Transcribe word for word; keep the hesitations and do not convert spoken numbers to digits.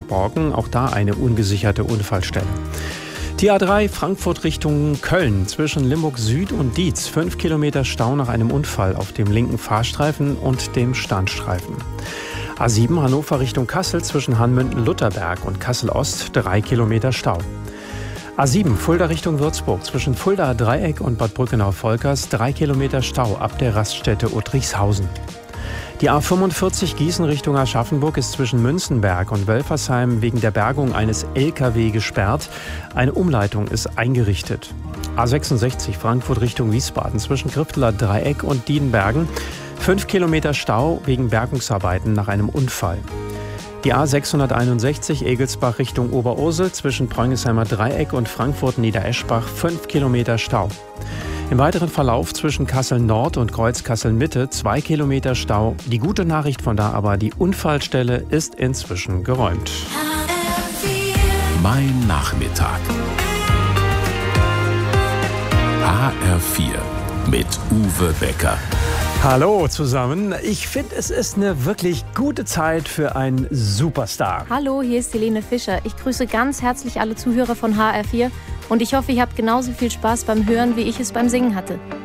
Borken, auch da eine ungesicherte Unfallstelle. Die A drei Frankfurt Richtung Köln zwischen Limburg Süd und Dietz. Fünf Kilometer Stau nach einem Unfall auf dem linken Fahrstreifen und dem Standstreifen. A sieben Hannover Richtung Kassel zwischen Hanmünden-Lutterberg und Kassel-Ost. Drei Kilometer Stau. A sieben Fulda Richtung Würzburg zwischen Fuldaer Dreieck und Bad Brückenau-Volkers. Drei Kilometer Stau ab der Raststätte Uttrichshausen. Die A fünfundvierzig Gießen Richtung Aschaffenburg ist zwischen Münzenberg und Wölfersheim wegen der Bergung eines L K W gesperrt. Eine Umleitung ist eingerichtet. A sechsundsechzig Frankfurt Richtung Wiesbaden zwischen Grifteler Dreieck und Diedenbergen. Fünf Kilometer Stau wegen Bergungsarbeiten nach einem Unfall. Die A sechshunderteinundsechzig Egelsbach Richtung Oberursel zwischen Preungesheimer Dreieck und Frankfurt-Niedereschbach. Fünf Kilometer Stau. Im weiteren Verlauf zwischen Kassel Nord und Kreuz Kassel Mitte zwei Kilometer Stau. Die gute Nachricht von da aber, die Unfallstelle ist inzwischen geräumt. Mein Nachmittag. H R vier mit Uwe Becker. Hallo zusammen. Ich finde, es ist eine wirklich gute Zeit für einen Superstar. Hallo, hier ist Helene Fischer. Ich grüße ganz herzlich alle Zuhörer von H R vier und ich hoffe, ihr habt genauso viel Spaß beim Hören, wie ich es beim Singen hatte.